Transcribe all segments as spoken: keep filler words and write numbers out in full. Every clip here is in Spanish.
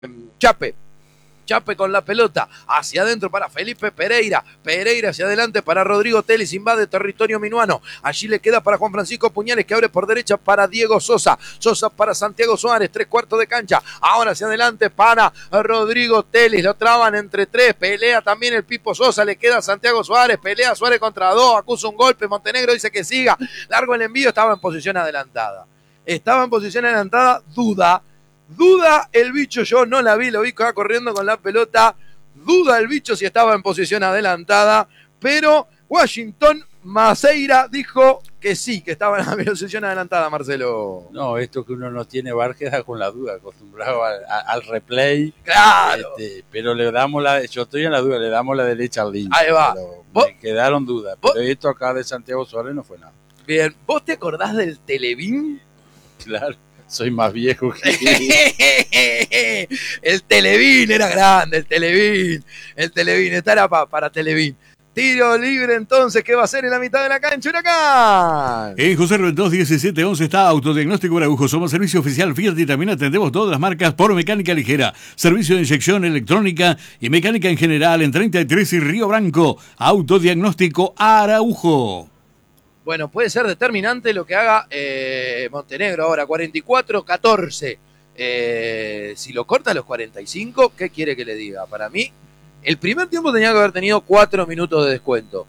Chape. Chape con la pelota, hacia adentro para Felipe Pereira, Pereira hacia adelante para Rodrigo Telis, invade territorio minuano, allí le queda para Juan Francisco Puñales que abre por derecha para Diego Sosa, Sosa para Santiago Suárez, tres cuartos de cancha, ahora hacia adelante para Rodrigo Telis, lo traban entre tres, pelea también el Pipo Sosa, le queda a Santiago Suárez, pelea Suárez contra dos, acusa un golpe, Montenegro dice que siga, largo el envío, estaba en posición adelantada, estaba en posición adelantada, duda, Duda el bicho, yo no la vi, lo vi corriendo con la pelota. Duda el bicho si estaba en posición adelantada, pero Washington Maceira dijo que sí, que estaba en la posición adelantada, Marcelo. No, esto que uno no tiene bar queda con la duda, acostumbrado al, al replay. Claro. Este, pero le damos la, yo estoy en la duda, le damos la derecha al link. Ahí va. Me quedaron dudas, pero esto acá de Santiago Suárez no fue nada. Bien, ¿vos te acordás del Televín? Claro. Soy más viejo que... El Televín era grande, el Televín. El Televín, esta era pa, para Televín. Tiro libre entonces, ¿qué va a hacer en la mitad de la cancha? ¡Huracán! En José Reventós diecisiete once está Autodiagnóstico Araújo. Somos servicio oficial Fiat y también atendemos todas las marcas por mecánica ligera. Servicio de inyección electrónica y mecánica en general en treinta y tres y Río Branco. Autodiagnóstico Araujo. Bueno, puede ser determinante lo que haga eh, Montenegro ahora, cuarenta y cuatro catorce. Eh, si lo corta a los cuarenta y cinco, ¿qué quiere que le diga? Para mí, el primer tiempo tenía que haber tenido cuatro minutos de descuento.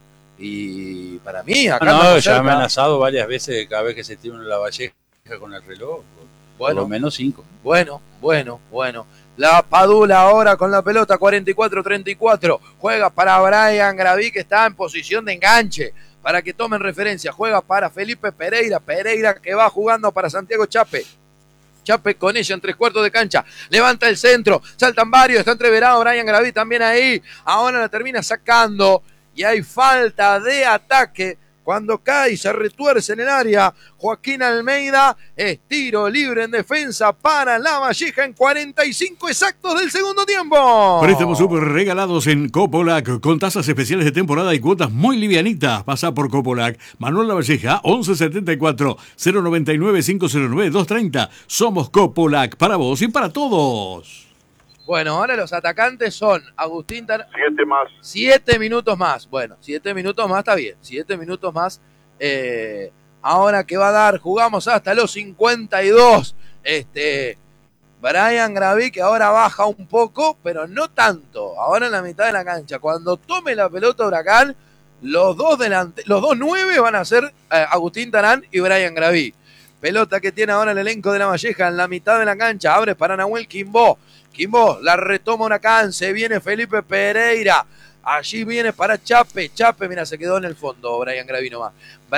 Y para mí, acá... No, no ya ha amenazado varias veces cada vez que se tira la valleja con el reloj. Bueno, por lo menos cinco. Bueno, bueno, bueno. La Padula ahora con la pelota, cuarenta y cuatro treinta y cuatro. Juega para Brian Graví, que está en posición de enganche. Para que tomen referencia, juega para Felipe Pereira, Pereira que va jugando para Santiago Chape. Chape con ella en tres cuartos de cancha, levanta el centro, saltan varios, está entreverado Brian Graví también ahí, ahora la termina sacando y hay falta de ataque cuando cae y se retuerce en el área. Joaquín Almeida, es tiro libre en defensa para La Valleja en cuarenta y cinco exactos del segundo tiempo. Préstamos súper regalados en Copolac con tasas especiales de temporada y cuotas muy livianitas. Pasa por Copolac. Manuel La Valleja, once setenta y cuatro, cero noventa y nueve, cinco cero nueve, dos treinta. Somos Copolac, para vos y para todos. Bueno, ahora los atacantes son Agustín Tar... Siete más. Siete minutos más. Bueno, siete minutos más está bien. Siete minutos más. Eh, ahora que va a dar, jugamos hasta los cincuenta y dos. Este, Brian Graví que ahora baja un poco, pero no tanto. Ahora en la mitad de la cancha. Cuando tome la pelota Huracán, los dos delante, los dos nueve van a ser eh, Agustín Tarán y Brian Graví. Pelota que tiene ahora el elenco de La Valleja en la mitad de la cancha. Abre para Nahuel Quimbó. Quimbó la retoma Huracán, se viene Felipe Pereira, allí viene para Chape, Chape, mira, se quedó en el fondo, Brian Gravino más.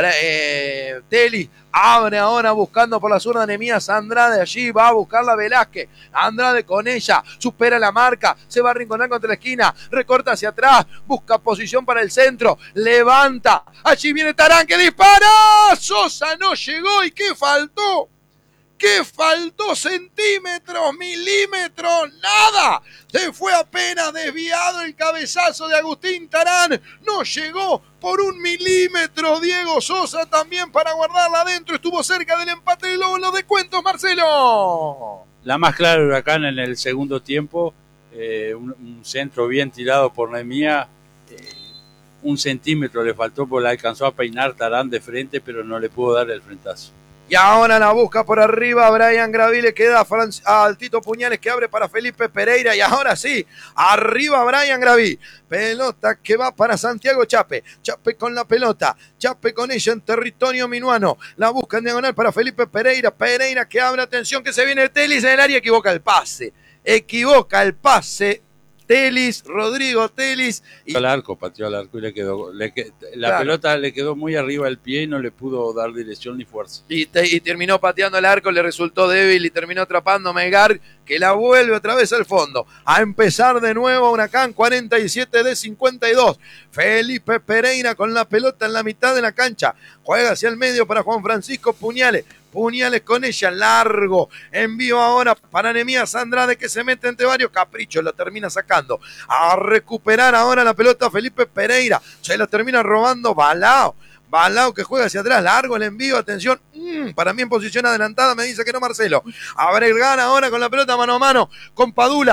Eh, Teli abre ahora buscando por la zurda Nemías Andrade, allí va a buscarla Velázquez, Andrade con ella, supera la marca, se va a arrinconar contra la esquina, recorta hacia atrás, busca posición para el centro, levanta, allí viene Tarán que dispara, Sosa no llegó y ¿qué faltó? ¿Qué faltó? Centímetros, milímetros, nada. Se fue apenas desviado el cabezazo de Agustín Tarán. No llegó por un milímetro. Diego Sosa también para guardarla adentro. Estuvo cerca del empate de los descuentos, Marcelo. La más clara de Huracán en el segundo tiempo. Eh, un, un centro bien tirado por Nemía. Eh, un centímetro le faltó porque la alcanzó a peinar Tarán de frente, pero no le pudo dar el frentazo. Y ahora la busca por arriba Brian Graví, le queda a, Fran- a Tito Puñales que abre para Felipe Pereira y ahora sí, arriba Brian Graví, pelota que va para Santiago Chape, Chape con la pelota, Chape con ella en territorio minuano, la busca en diagonal para Felipe Pereira, Pereira que abre, atención que se viene Telis en el área, equivoca el pase, equivoca el pase, Telis, Rodrigo Telis. Y... al arco, pateó al arco y le quedó. Le que, la claro. pelota le quedó muy arriba del pie y no le pudo dar dirección ni fuerza. Y, te, y terminó pateando el arco, le resultó débil y terminó atrapando a Melgar, que la vuelve otra vez al fondo. A empezar de nuevo Huracán, cuarenta y siete de cincuenta y dos. Felipe Pereira con la pelota en la mitad de la cancha. Juega hacia el medio para Juan Francisco Puñales. Puñales con ella, largo, envío ahora para Nemías Andrade que se mete entre varios caprichos, lo termina sacando, a recuperar ahora la pelota Felipe Pereira, se la termina robando Balao, Balao que juega hacia atrás, largo el envío, atención, Mm, para mí en posición adelantada me dice que no Marcelo. Abrelgan ahora con la pelota mano a mano con Padula.